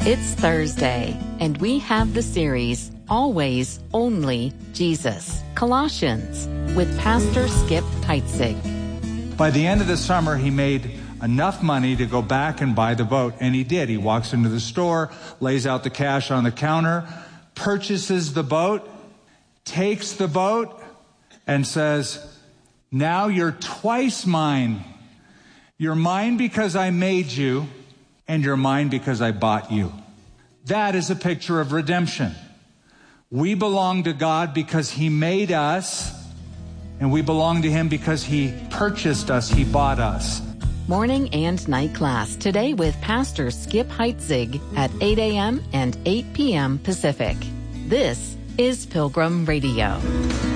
It's Thursday, and we have the series, Always, Only Jesus, Colossians, with Pastor Skip Heitzig. By the end of the summer, he made enough money to go back and buy the boat, and he did. He walks into the store, lays out the cash on the counter, purchases the boat, takes the boat, and says, "Now you're twice mine. You're mine because I made you, and you're mine because I bought you." That is a picture of redemption. We belong to God because He made us, and we belong to Him because He purchased us, He bought us. Morning and night class today with Pastor Skip Heitzig at 8 a.m. and 8 p.m. Pacific. This is Pilgrim Radio.